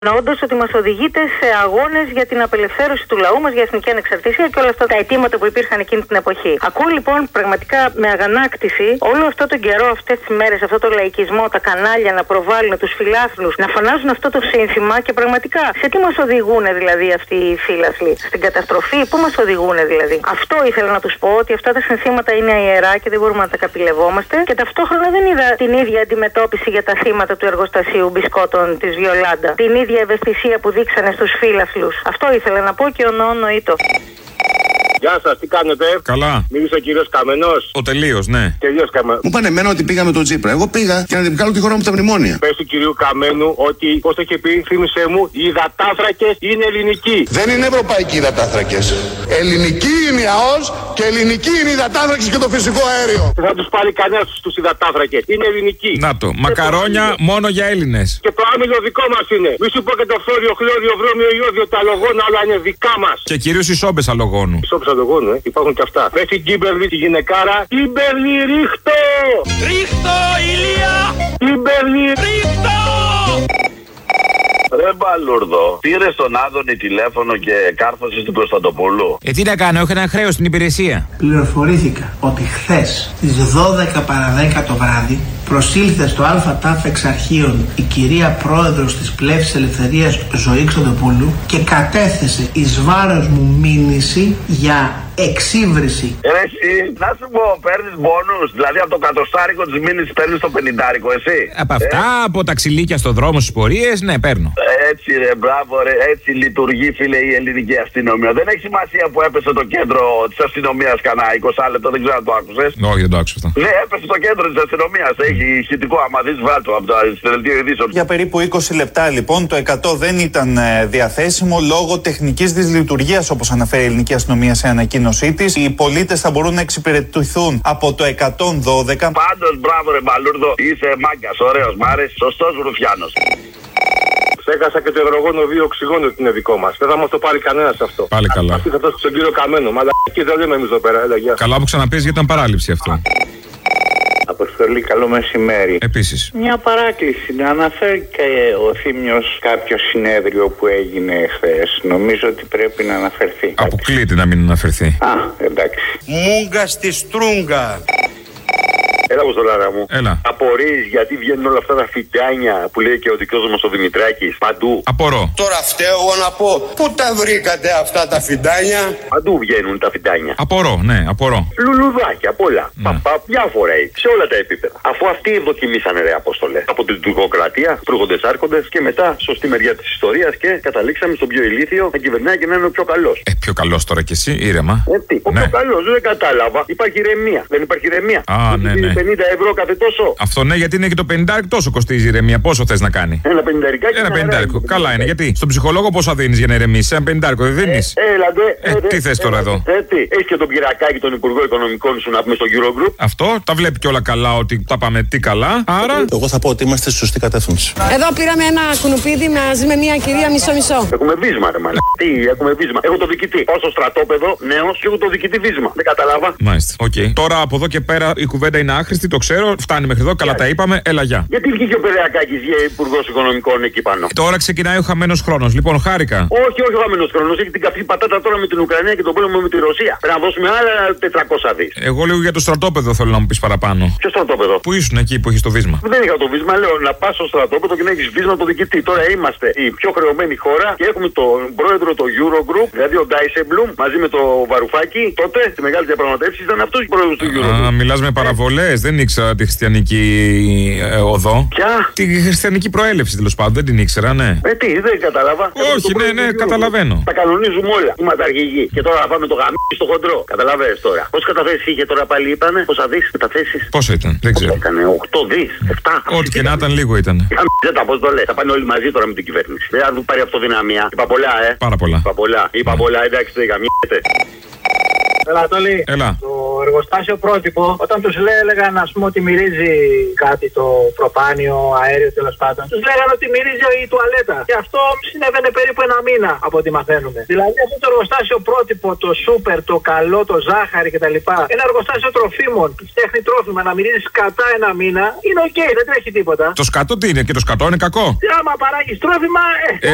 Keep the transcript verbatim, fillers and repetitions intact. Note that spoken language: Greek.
Όντως ότι μας οδηγείται σε αγώνες για την απελευθέρωση του λαού μας, για εθνική ανεξαρτησία και όλα αυτά τα αιτήματα που υπήρχαν εκείνη την εποχή. Ακούω λοιπόν πραγματικά με αγανάκτηση όλο αυτό τον καιρό, αυτές τις μέρες, αυτό το λαϊκισμό, τα κανάλια να προβάλλουν τους φιλάθλους, να φωνάζουν αυτό το σύνθημα και πραγματικά σε τι μας οδηγούν δηλαδή αυτοί οι φίλαθλοι, στην καταστροφή, πού μας οδηγούν δηλαδή. Αυτό ήθελα να τους πω, ότι αυτά τα συνθήματα είναι ιερά και δεν μπορούμε να τα καπηλευόμαστε και ταυτόχρονα δεν είδα την ίδια αντιμετώπιση για τα θύματα του εργοστασίου μπισκότων της Βιολάντα. Την ίδια ευαισθησία που δείξανε στους φίλαθλους. Αυτό ήθελα να πω και ο νοήτο. Γεια σας, τι κάνετε? Καλά. Μίλησε ο κύριος Καμενός. Ο τελείως, ναι. Τελείως Καμενός. Μου πάνε εμένα ότι πήγα με τον Τσίπρα. Εγώ πήγα για να την βγάλω τη χώρα μου από τα μνημόνια. Πες του κυρίου Καμένου ότι, πώς το είχε πει, θύμισε μου, οι υδατάνθρακες είναι ελληνικοί. Δεν είναι ευρωπαϊκοί υδατάνθρακες. Ελληνική είναι η ΑΟΣ και ελληνική είναι η υδατάνθρακες και το φυσικό αέριο. Δεν θα τους πάρει κανένας τους υδατάνθρακες. Είναι ελληνικοί. Να το. Μακαρόνια μόνο για Έλληνες. Και το άμυλο δικό μας είναι. Μη σου πω και το φθόριο, χλώριο, βρώμιο, ιόδιο, τα αλογόνα, όλα είναι δικά μας. Και κυρίως οι σόμπες αλογόνου. Οι σόμπες αλογόνου, ε. Υπάρχουν και αυτά. Πες την Κίμπερλι, τη γυναικάρα. Κίμπερλι, ρίχτω! Ρίχτω, Ηλία! Κίμπερλι, ρίχτω! Ρε Μπαλούρδο, πήρε στον Άδωνη τηλέφωνο και κάρφωσε του Κωνσταντοπούλου. Ε, τι να κάνω, έχω ένα χρέος στην υπηρεσία. Πληροφορήθηκα ότι χθες στις δώδεκα παρά δέκα το βράδυ προσήλθε στο ΑΤΑΦ Εξαρχείων η κυρία πρόεδρος της Πλεύσης Ελευθερίας Ζωή Κωνσταντοπούλου και κατέθεσε εις βάρος μου μήνυση για εξύβριση. Ρε εσύ, να σου πω, παίρνεις μπόνους, δηλαδή από το κατοστάρικο της μήνυσης παίρνεις το πενηντάρικο, εσύ. Από αυτά, ε? από τα ξυλίκια στο δρόμο στις πορείες, ναι, παίρνω. Έτσι ρε, μπράβο ρε, έτσι λειτουργεί φίλε η ελληνική αστυνομία. Δεν έχει σημασία που έπεσε το κέντρο της αστυνομίας κανένα είκοσι λεπτό, δεν ξέρω αν το άκουσες. Όχι, δεν το άκουσα αυτό. Ναι, έπεσε το κέντρο της αστυνομίας, έχει ηχητικό, άμα δεις βάλτο από το δελτίο ειδήσεων. Για περίπου είκοσι λεπτά λοιπόν το εκατό δεν ήταν ε, διαθέσιμο λόγω τεχνικής δυσλειτουργίας, όπως αναφέρει η ελληνική αστυνομία σε ανακοίνωσή της. Οι πολίτες θα μπορούν να εξυπηρετηθούν από το εκατόν δώδεκα. Πάντως, μπράβο ρε Μπαλούρδο, είσαι μάγκας, ωραίος, μ' άρεσε, σωστός Ρουφιάνος. Ξέχασα και το υδρογόνο δύο οξυγόνο ότι είναι δικό μας. Δεν θα μας το πάρει κανένας αυτό. Πάλι καλά. Αυτή θα φτάσει στον κύριο Καμένο. Μαλακή δεν λέμε εμείς εδώ πέρα, έλα, γεια. Καλά που ξαναπείς γιατί ήταν παράληψη αυτό. Αποστολή, καλό μεσημέρι. Επίσης. Μια παράκληση. Να αναφέρει και ο Θήμιος κάποιο συνέδριο που έγινε χθες. Νομίζω ότι πρέπει να αναφερθεί. Αποκλείται να μην αναφερθεί. Α, εντάξει. Μούγκα στη στρούγκα. Έλα μου στο λάρα μου. Έλα. Απορείς γιατί βγαίνουν όλα αυτά τα φυτάνια που λέει και ο δικός μας ο Δημητράκης. Παντού. Απορώ. Τώρα φταίω εγώ να πω, πού τα βρήκατε αυτά τα φιντάνια? Παντού βγαίνουν τα φυτάνια. Απορώ, ναι, απορώ. Λουλουδάκια, απ' όλα. Ναι. Παπα, διάφορα έτσι. Σε όλα τα επίπεδα. Αφού αυτοί ευδοκιμήσανε ρε Απόστολε. Από την τουρκοκρατία, προύχοντες άρχοντες και μετά σωστή μεριά της ιστορίας και καταλήξαμε στον πιο ηλίθιο να κυβερνάει και να είναι ο πιο καλός. Ε, πιο καλός τώρα κι εσύ, ήρεμα. Ε, τι, ο Ναι. πιο καλός, δεν κατάλαβα. Υπάρχει ηρεμία. Δεν υπάρχει ηρεμία. Α, ναι, ναι. πενήντα ευρώ κάθε τόσο. Αυτό ναι, γιατί είναι και το πενήντα τόσο κοστίζει η ηρεμία. Πόσο θες να κάνει? Ένα πενηνταρικάκι. Ένα πενηντάρικο. Καλά είναι. Γιατί στον ψυχολόγο πόσα δίνεις για να ηρεμήσεις? Ένα πενηντάρικο δεν δίνεις? Ε, έλατε. Ε, τι θες τώρα εδώ? Ε, τι. Έχεις και τον Πυρακάκη, τον Υπουργό Οικονομικών σου να πούμε στο Eurogroup. Αυτό τα βλέπει και όλα καλά ότι τα πάμε τι καλά. Άρα. Εγώ θα πω ότι είμαστε στη σωστή κατεύθυνση. Εδώ πήραμε ένα κουνουπίδι μαζί με μια κυρία μισό-μισό. Έχουμε βίσμα, ρε μαλά. Τι, έχουμε βίσμα. Έχω το διοικητή. Πάω στο στρατόπεδο, νέο, και έχω το διοικητή βίσμα. Δεν καταλάβα. Μάλιστα. Okay. Τώρα από εδώ και πέρα η κουβέντα είναι άχρηστη, το ξέρω. Φτάνει μέχρι εδώ, καλά τα είπαμε. Έλα, γεια. Γιατί βγήκε ο Πυρακάκης Υπουργός Οικονομικών εκεί πάνω? Τώρα ξεκινάει ο χαμένος χρόνος. Λοιπόν, χάρηκα. Όχι, όχι ο χαμένος χρόνος. Έχει την καυτή πατάτα τώρα με την Ουκρανία και τον πόλεμο με τη Ρωσία. Πρέπει να δώσουμε άλλα τετρακόσια δις. Εγώ λίγο για το στρατόπεδο θέλω να μου πεις παραπάνω. Ποιο στρατόπεδο? Πού ήσουν εκεί που έχεις το βίσμα? Δεν είχα το βίσμα, λέω να πας στο στρατόπεδο και να έχεις βίσμα το διοικητή. Τώρα είμαστε η πιο χρεωμένη χώρα και έχουμε τον πρόεδρο του Eurogroup, δηλαδή ο Ντάισεμπλουμ, μαζί με το Βαρουφάκι. Τότε στη μεγάλη διαπραγματεύση ήταν αυτός ο πρόεδρος του Eurogroup. Α, μιλάς με παραβολές. Δεν ήξερα τη χριστιανική ε, οδό. Ποια? Τη χριστιανική προέλευση τέλος πάντων. Δεν την ήξερα, ναι. Ε, τι, δεν κατάλαβα. Όχι, ναι, ναι, καταλαβαίνω. Τα κανονίζουμε όλα. Είμαστε αρχηγοί. Και τώρα θα πάμε το γαμί στο χοντρό. Καταλαβαίνεις τώρα. Πόσες καταθέσεις είχε τώρα πάλι, είπανε? Πόσα δις καταθέσεις? Πόσο ήταν? Δεν ξέρω. Έκανε οκτώ δις, επτά. Ό,τι και να ήταν λίγο ήταν. Δεν τα πώς το λες. Θα πάνε όλοι μαζί τώρα με την κυβέρνηση. Δεν θα πάρει αυτοδυναμία. Είπα πολλά, ε. Πάρα πολλά. Είπα πολλά. Είπα πολλά, εντάξει, δεν γαμιέται. Έλα, Τόλι. Έλα. Το εργοστάσιο πρότυπο, όταν τους έλεγαν ας πούμε ότι μυρίζει κάτι το προπάνιο, αέριο τέλος πάντων, τους λέγανε ότι μυρίζει η τουαλέτα. Και αυτό συνέβαινε περίπου ένα μήνα από ό,τι μαθαίνουμε. Δηλαδή αυτό το εργοστάσιο πρότυπο, το σούπερ, το καλό, το ζάχαρη κτλ. Ένα εργοστάσιο τροφίμων που φτιάχνει τρόφιμα να μυρίζει κατά ένα μήνα είναι οκ, okay, δεν τρέχει τίποτα. Το σκατό τι είναι, και το σκατό είναι κακό. Και άμα παράγει τρόφιμα, ε.